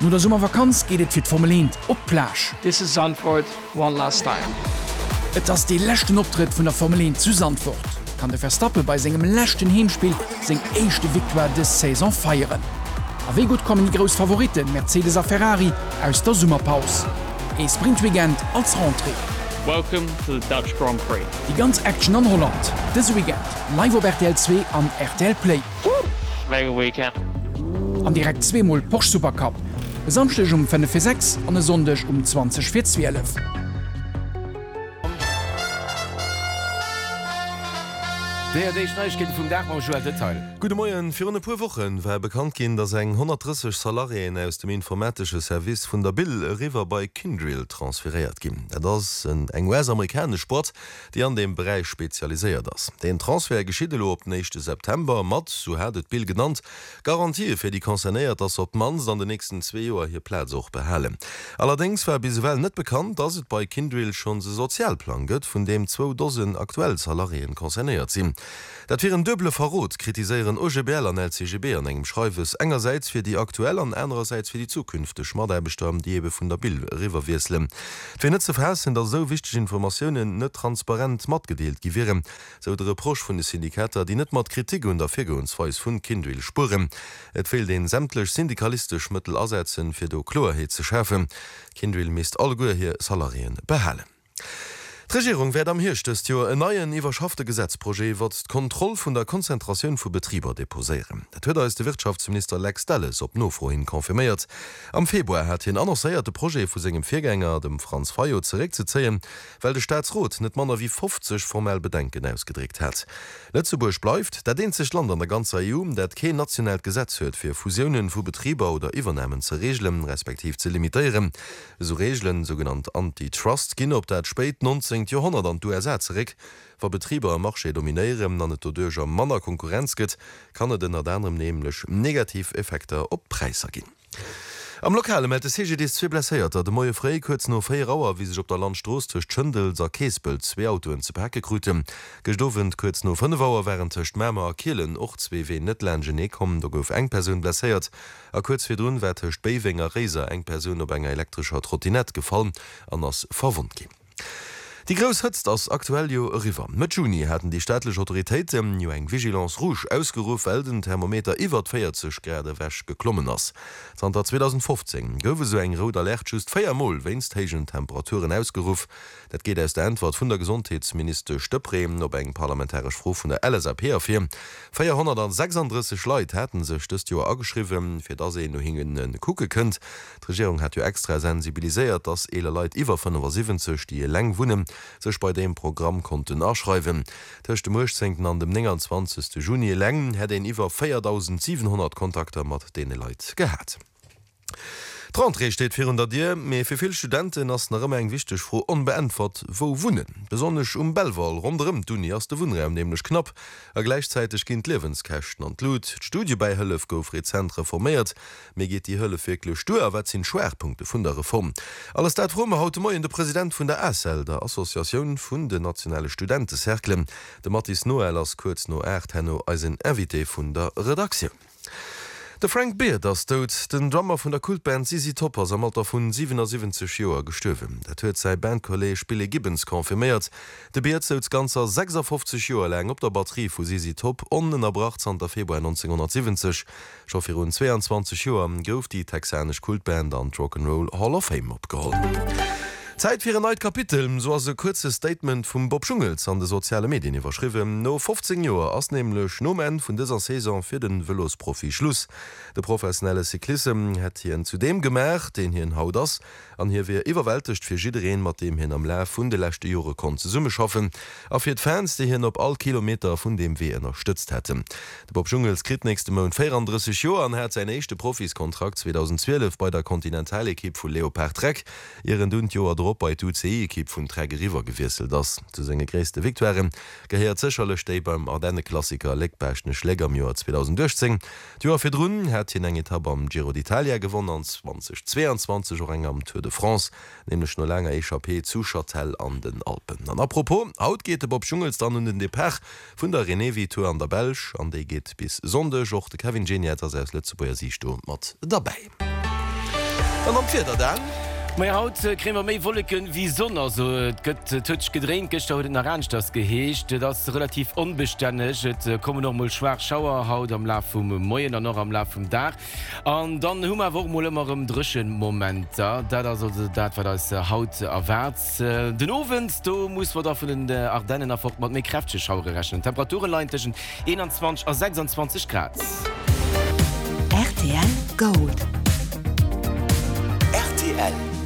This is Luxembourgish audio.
Nur der Sommervakanz geht et fir Formel op Plage. This is Zandvoort one last time. Et ass de lächten Optritt vun der Formel zu Zandvoort. Kann de Verstappe bei segem lächten Heemspiel seg eischchte Victoire des Saison feieren. Aéi gut kommen die Gros Favoriten Mercedes a Ferrari aus der Summerpaus. E Sprintweekend als Rentrée. Welcome to the Dutch Grand Prix. Die ganz Action an Holland. Dis Weekend live op RTL 2 an RTL Play. Mega weekend. An direkt 2mal Porsche Supercup. Samstech um 5:06 an e Sondech um 20:12. Der Neuigkeiten vom Dach Detail. Gute Morgen. Für eine paar Wochen war bekannt gehen, dass 130 Salarien aus dem informatischen Service von der Bill River bei Kindrill transferiert gehen. Das ist ein US-amerikanischer Sport, der an dem Bereich spezialisiert ist. Den Transfer geschieht ab 9. September mit, so hat es Bill genannt, Garantie für die Konzerniert, dass die Manns dann die nächsten 2 Jahre hier Platz auch behalten. Allerdings war bisweilen nicht bekannt, dass es bei Kindrill schon einen Sozialplan gibt, von dem 2 Dozen aktuell Salarien konzerniert sind. Dat fir een dëble Verrot kritiseieren OGBL an LCGB an engem Schreiwes engerseits fir die aktuell an andererseits fir die zukünfte Schmadeibestorm die ebe vun der Bill River wiesle. Fir net ze verhessen, dat so wichtig Informationen net transparent mat gedeelt giwieren, so de Reproch vun de Syndikater, die net mat Kritik und der Figurensweis vun Kindwill spuren. Et fehlt den sämtlech syndikalistisch Mëttel ersetzen fir do Chlorheet ze schärfen. Kindwill mist all goer hier Salarien behalen. Die Regierung wird am Hirschtes Jahr ein neues Überschaftegesetzprojekt, das die Kontrolle von der Konzentration von Betrieben deposieren. Das hat der Wirtschaftsminister Lex Dalles auf Nachfrage konfirmiert. Am Februar hat er ein annonciertes Projekt von seinem Vorgänger, dem Franz Fayo, zurückzuziehen, weil der Staatsrat nicht mehr wie 50 formell Bedenken ausgedrückt hat. Lützeburg bleibt das einzige Land in der ganzen EU, das kein nationales Gesetz hat, für Fusionen von Betrieben oder Übernahmen zu regeln, respektive zu limitieren. So Regeln, sogenannte Antitrust, gehen auf das spät 19. Jahrhundert an USA zurück, wo Betriebe am Marché dominieren, dann et durch Manner Konkurrenz geht, kann er den anderem nämlich Negativeffekte op Preise gehen. Am Lokale meldet CGD 2 blessiert, de Moie Frei kurz no 4 Auer, wie sich op der Landstrasse zwischen Schëndel a Käsbild 2 Autoen zu Päcke kruten. Gestoffen kurz no 5 Auer wären zwischen Mämer a Kielen och 2 W Netlandgene kommen, da gouf eng Person blessiert. A kurz fir dun wär zwischen Beiwinger Reser eng Person op enger elektrischer Trottinett gefallen, anders verwund gin. Die Gros hëtzt ass aktuell Jo River. Mit Juni hatten die staatliche Autoritäten jo eng Vigilance Rouge ausgerufen, weil den Thermometer iwwer 40 Grad wäsch geklommen ass. Seit 2015 goufe so eng roter Alert just 4-mal weinsthagen Temperaturen ausgerufen. Dat geht aus der Antwort vun der Gesundheitsminister Stöppreem op eng parlamentarisch Frau vun der LSAP afir. 436 Leute hätten sech das Jo angeschrieben, fir da se no hingen Kuke kënnt. Die Regierung hat jo extra sensibilisiert, dass ele Leute iwwer 75 die lang wunnen, sech bei dem Programm konnte nachschreiben. Tchte Moschzenken an dem 29. Juni Längen hat en iwwer 4700 Kontakte mat dee Leiit gehat. Rentrée steht 400 Dir, méi fir vill Studenten ass nach ëmmer eng wichtech fro onbeantwort wo wunnen. Besonnech Belval rondem Duni ass de Wunraum nämlichlech knapp, a gleichzeitig ginint Lebenskächten an Lut. Studie bei Hëllef gouf Rezent reformiert, méi geht die Hëlle virkle Stuer, wat sinn Schwerpunkte vun der Reform. Alles dat Romer haut moi en de Präsident vun der ASL, der Assoziatioun vun de nationale Studentencerklen, de Mattis Noel ass kurz no Erthenno als en Invité vun der Redaktion. Der Frank Beard ass tot den Drummer vun der Kultband ZZ Top ass am Alter vun 77 Joer gestøwen. Dat huet sei Bandkolleg Billy Gibbons konfirmiert. De Beard zout ganzer 56 Joer lang op der Batterie vu ZZ Top onenerbracht an der Februar 1970. Schofir rund 22 Joer gouf die texanisch Kultband an Rock'n'Roll Hall of Fame opgeholt. Zeit für ein neues Kapitel, so als ein kurzes Statement von Bob Schungels an den sozialen Medien überschrieben. No 15 Jahre ist nämlich Nomen von dieser Saison für den Velos-Profi Schluss. Der professionelle Cyclism hat hier zudem gemerkt, den hier in Hauders, an hier wir überwältigt für jeden, mit dem hier am Lauf von den letzten Jahren konnte Summe schaffen, auf die Fans, die hier auf all Kilometer von dem wir unterstützt hätten. Der Bob Schungels kriegt nächste Monat 34 Jahre und hat seinen ersten Profiskontrakt 2012 bei der Continental-Equipe von Leopard Trek, ihren Jahr drauf bei der UCI-Equipe von Trek River gewechselt. Das zu seiner größten Victoire gehört sicherlich beim Ardennen-Klassiker Leckbäschne Schläger im Jahr 2018. Die Jahr für drun hat ihn eine Etappe am Giro d'Italia gewonnen und 2022 auch am Tour de France, nämlich noch länger Échappée zu Châtel an den Alpen. Und apropos, heute geht der Bob Schungels dann in den Depart von der René Tour an der Belge, an der geht bis Sonntag auch der Kevin Geniet aus Lützeburger Sicht mit dabei. Und am Vierter dann? Mei Haut krémer méi wolleken wie Sonner so gëtt tëtsch gedréint gest den Orange das geheescht, das relativ onbestänneg, et kommen noch mal schwaar Schauer haut am La vum Moien an noch am La vum Dach. An dann hummer wo mollmmer em drschen Momenter, dat dat war das Haut erwärts. Den Owens do muss wat da vun den Ardennen erfort mat méi kräftsche Schauure rächen. Temperaturen leintschen 21 a 26 Grad. RTL Gold. RTL